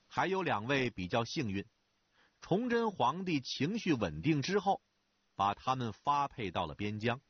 还有2位比较幸运，崇祯皇帝情绪稳定之后，把他们发配到了边疆。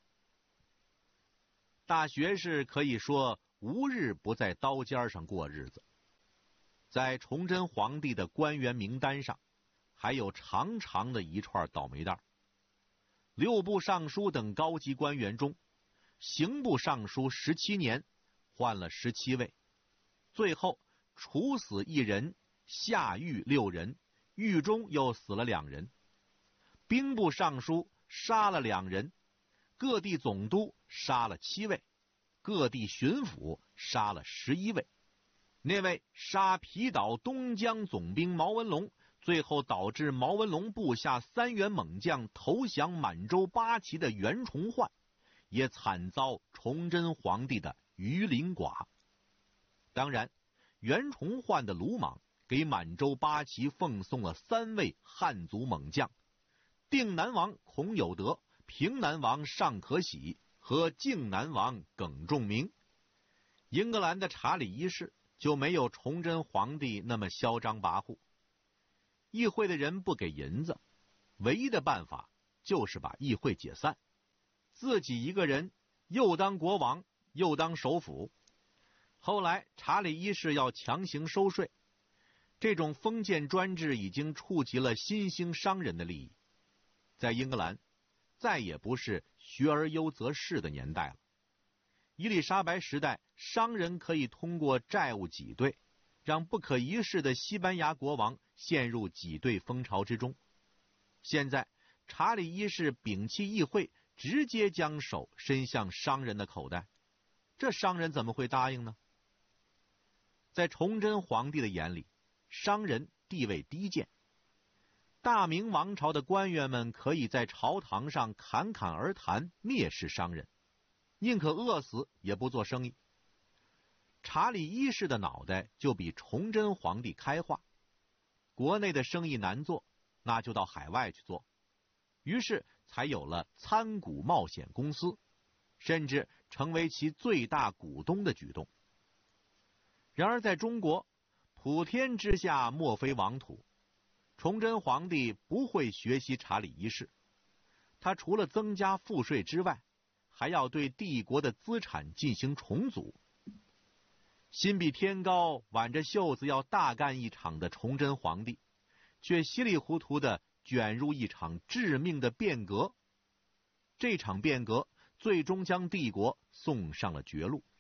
大学士可以说无日不在刀尖上过日子。在崇祯皇帝的官员名单上，还有长长的一串倒霉蛋。6部尚书等高级官员中，刑部尚书17年换了17位，最后处死1人，下狱6人，狱中又死了2人。兵部尚书杀了2人，各地总督杀了7位，各地巡抚杀了11位。那位杀皮岛东江总兵毛文龙，最后导致毛文龙部下3员猛将投降满洲八旗的袁崇焕，也惨遭崇祯皇帝的鱼鳞剐。当然，袁崇焕的鲁莽给满洲八旗奉送了3位汉族猛将：定南王孔有德、平南王尚可喜和靖南王耿仲明。英格兰的查理一世就没有崇祯皇帝那么嚣张跋扈。议会的人不给银子，唯一的办法就是把议会解散，自己一个人又当国王又当首辅。后来查理一世要强行收税，这种封建专制已经触及了新兴商人的利益。在英格兰，再也不是学而优则仕的年代了。伊丽莎白时代，商人可以通过债务挤兑，让不可一世的西班牙国王陷入挤兑风潮之中。现在，查理一世摒弃议会，直接将手伸向商人的口袋，这商人怎么会答应呢？在崇祯皇帝的眼里，商人地位低贱。大明王朝的官员们可以在朝堂上侃侃而谈，蔑视商人，宁可饿死也不做生意。查理一世的脑袋就比崇祯皇帝开化，国内的生意难做，那就到海外去做，于是才有了参股冒险公司，甚至成为其最大股东的举动。然而在中国，普天之下莫非王土，崇祯皇帝不会学习查理一世，他除了增加赋税之外，还要对帝国的资产进行重组。心比天高，挽着袖子要大干一场的崇祯皇帝，却稀里糊涂地卷入一场致命的变革。这场变革最终将帝国送上了绝路。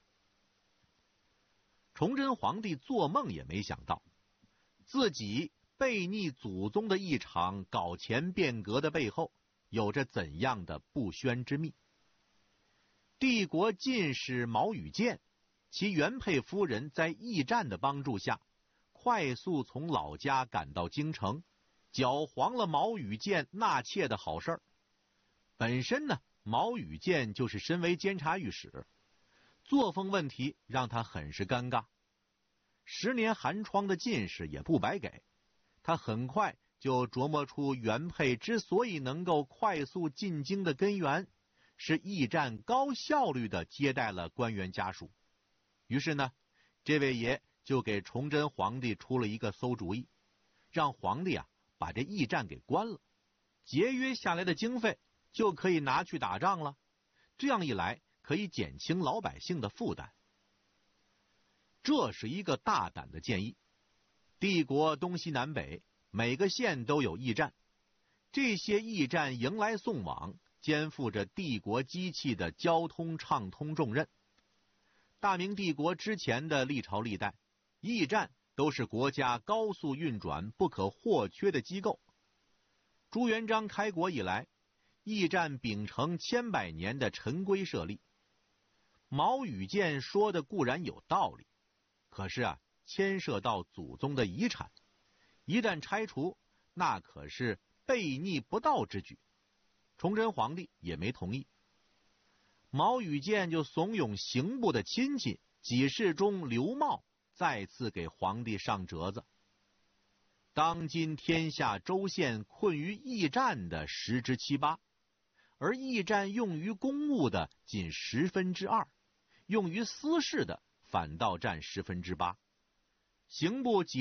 崇祯皇帝做梦也没想到，自己背逆祖宗的一场搞钱变革的背后，有着怎样的不宣之秘。帝国进士毛羽见，其原配夫人在驿站的帮助下，快速从老家赶到京城，搅黄了毛羽见纳妾的好事儿。本身呢，毛羽见就是身为监察御史，作风问题让他很是尴尬。10年寒窗的进士也不白给，他很快就琢磨出原配之所以能够快速进京的根源，是驿站高效率地接待了官员家属。于是呢，这位爷就给崇祯皇帝出了一个馊主意，让皇帝把这驿站给关了，节约下来的经费就可以拿去打仗了，这样一来可以减轻老百姓的负担。这是一个大胆的建议。帝国东西南北每个县都有驿站，这些驿站迎来送往，肩负着帝国机器的交通畅通重任。大明帝国之前的历朝历代，驿站都是国家高速运转不可或缺的机构。朱元璋开国以来，驿站秉承千百年的陈规设立。毛羽见说的固然有道理，可是牵涉到祖宗的遗产，一旦拆除，那可是悖逆不道之举。崇祯皇帝也没同意。毛羽见就怂恿刑部的亲戚给事中刘茂再次给皇帝上折子。当今天下州县困于驿站的10之7、8，而驿站用于公务的仅2/10，用于私事的反倒占8%。刑部